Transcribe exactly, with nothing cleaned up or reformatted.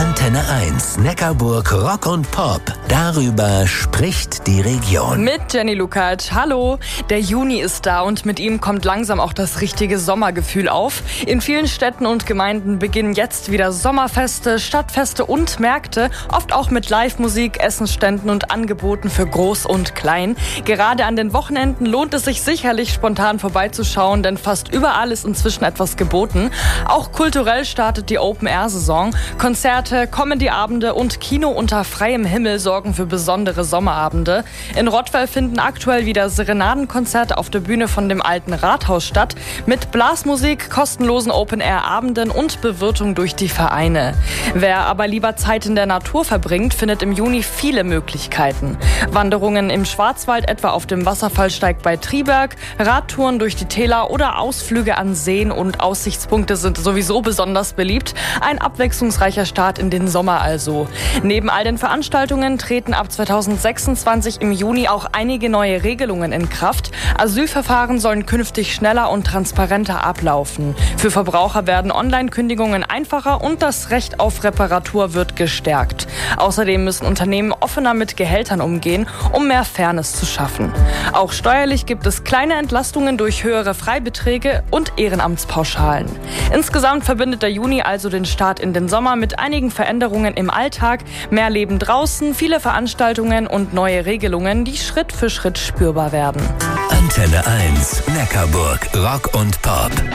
Antenne eins, Neckarburg Rock und Pop. Darüber spricht die Region. Mit Jenny Lukács. Hallo. Der Juni ist da und mit ihm kommt langsam auch das richtige Sommergefühl auf. In vielen Städten und Gemeinden beginnen jetzt wieder Sommerfeste, Stadtfeste und Märkte. Oft auch mit Live-Musik, Essensständen und Angeboten für Groß und Klein. Gerade an den Wochenenden lohnt es sich sicherlich, spontan vorbeizuschauen, denn fast überall ist inzwischen etwas geboten. Auch kulturell startet die Open-Air-Saison. Konzerte, Comedy-Abende und Kino unter freiem Himmel sorgen für besondere Sommerabende. In Rottweil finden aktuell wieder Serenadenkonzerte auf der Bühne von dem alten Rathaus statt, mit Blasmusik, kostenlosen Open-Air-Abenden und Bewirtung durch die Vereine. Wer aber lieber Zeit in der Natur verbringt, findet im Juni viele Möglichkeiten. Wanderungen im Schwarzwald, etwa auf dem Wasserfallsteig bei Triberg, Radtouren durch die Täler oder Ausflüge an Seen und Aussichtspunkte sind sowieso besonders beliebt. Ein abwechslungsreicher Start in den Sommer also. Neben all den Veranstaltungen treten ab zweitausendsechsundzwanzig im Juni auch einige neue Regelungen in Kraft. Asylverfahren sollen künftig schneller und transparenter ablaufen. Für Verbraucher werden Online-Kündigungen einfacher und das Recht auf Reparatur wird gestärkt. Außerdem müssen Unternehmen offener mit Gehältern umgehen, um mehr Fairness zu schaffen. Auch steuerlich gibt es kleine Entlastungen durch höhere Freibeträge und Ehrenamtspauschalen. Insgesamt verbindet der Juni also den Start in den Sommer mit einigen Veränderungen im Alltag, mehr Leben draußen, viele Veranstaltungen und neue Regelungen, die Schritt für Schritt spürbar werden. Antenne eins, Neckarburg Rock und Pop.